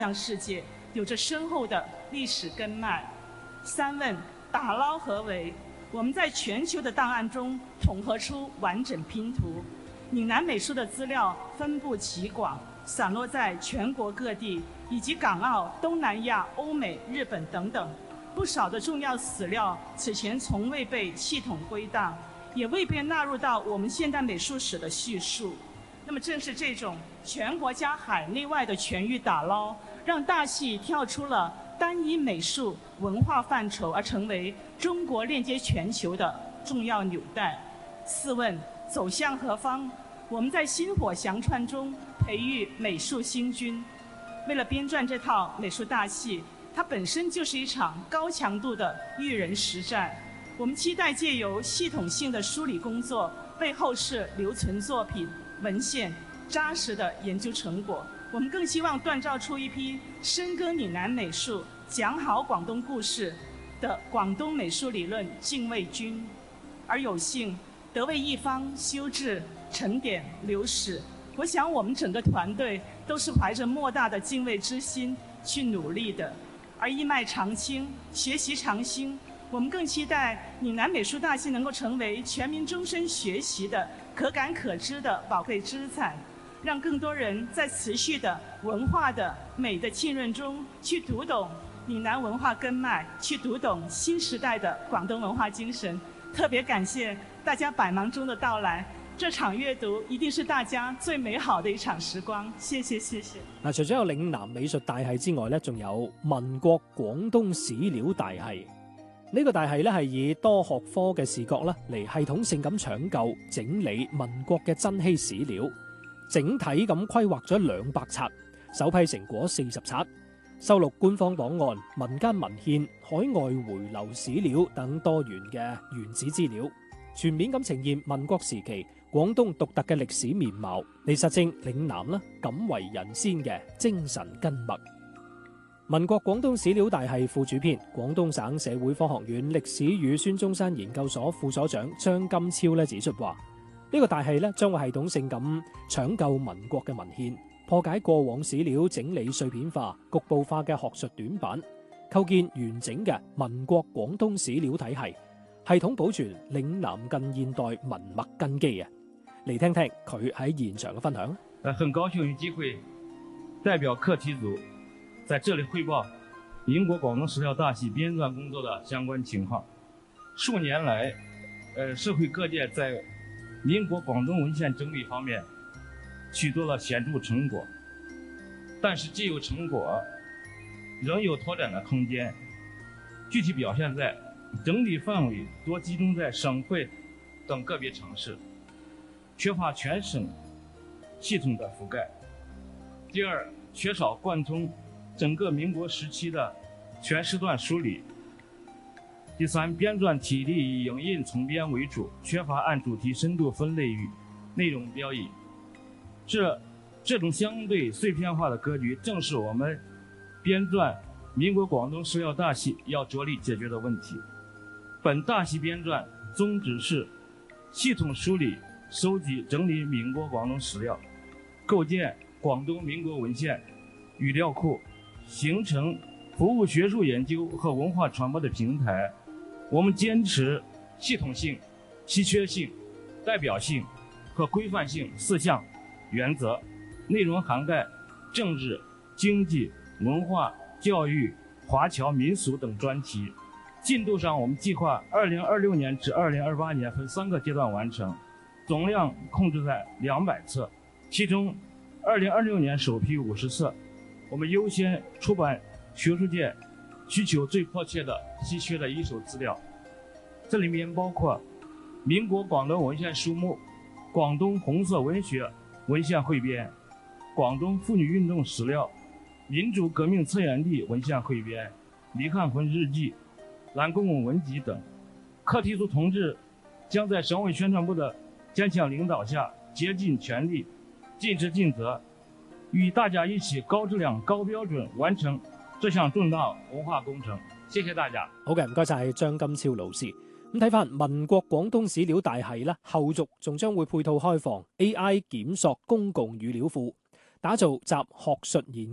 向世界有着深厚的历史根脉。3问打捞何为？我们在全球的档案中统合出完整拼图。岭南美术的资料分布极广，散落在全国各地以及港澳、东南亚、欧美、日本等等。不少的重要史料此前从未被系统归档，也未被纳入到我们现代美术史的叙述。那么正是这种全国家海内外的全域打捞，让大戏跳出了单一美术文化范畴，而成为中国链接全球的重要纽带。4问走向何方？我们在薪火相传中培育美术新军。为了编撰这套美术大戏，它本身就是一场高强度的育人实战。我们期待借由系统性的梳理工作，为后世留存作品文献扎实的研究成果。我们更希望锻造出一批深耕岭南美术、讲好广东故事的广东美术理论禁卫军。而有幸得为一方修治、沉淀、留史，我想我们整个团队都是怀着莫大的敬畏之心去努力的。而一脉长青，学习长新，我们更期待岭南美术大戏能够成为全民终身学习的可感可知的宝贵资产，让更多人在持续的文化的美的浸润中去读懂岭南文化根脉，去读懂新时代的广东文化精神。特别感谢大家百忙中的到来，这场閱讀一定是大家最美好的一場時光。謝謝謝謝。 嗱，除咗有嶺南美術大系之外咧，仲有民國廣東史料大系。呢個大系咧係以多學科嘅視角啦，嚟系統性咁搶救整理民國嘅珍稀史料，整體咁規劃咗200冊，首批成果40冊，收錄官方檔案、民間文獻、海外回流史料等多元嘅原始資料，全面咁呈現民國時期廣東獨特嘅歷史面貌，嚟實證嶺南啦敢為人先嘅精神根脈。民國廣東史料大系副主編、廣東省社會科學院歷史與孫中山研究所副所長張金超咧指出話，呢個大系咧將會系統性咁搶救民國嘅文獻，破解過往史料整理碎片化、局部化嘅學術短板，構建完整嘅民國廣東史料體系，系統保存嶺南近現代文脈根基啊！嚟聽聽佢喺現場嘅分享。 很高興有機會代表課題組在這裡匯報民國廣東史料大系編撰工作的相關情況。數年來，社會各界在民國廣東文獻整理方面取得了顯著成果，但是既有成果，仍有拓展的空間。具體表現在整理範圍多集中在省會等個別城市，缺乏全省系統的覆蓋。第二，缺少貫通整個民國時期的全時段梳理。第三，編撰體例以影印叢編為主，缺乏按主題深度分類與內容標譯。這種相對碎片化的格局，正是我們編撰民國廣東史料大系要着力解決的問題。本大系編撰宗旨是系統梳理、收集、整理民國廣東史料，構建廣東民國文獻語料庫，形成服務學術研究和文化傳播的平台。我們堅持系統性、稀缺性、代表性和規範性4項原則，內容涵蓋政治、經濟、文化、教育、華僑民俗等專題。進度上，我們計劃2026年至2028年分3個階段完成，總量控制在200冊，其中2026年首批50冊，我們優先出版學術界需求最迫切的稀缺的一手資料，這裡面包括民國廣東文獻書目、廣東紅色文學文獻彙編、廣東婦女運動史料、民主革命策源地文獻彙編、黎漢魂日記、藍公公文集等。課題組同志將在省委宣傳部的堅強領導下，竭盡全力、盡職盡責，與大家一起高質量、高標準完成這項重大文化工程。謝謝大家。 好嘅，唔該晒張金超老師。咁睇翻民國廣東史料大系啦，後續仲將會配套開放 AI 檢索公共語料庫，打造集學術研究、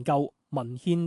文獻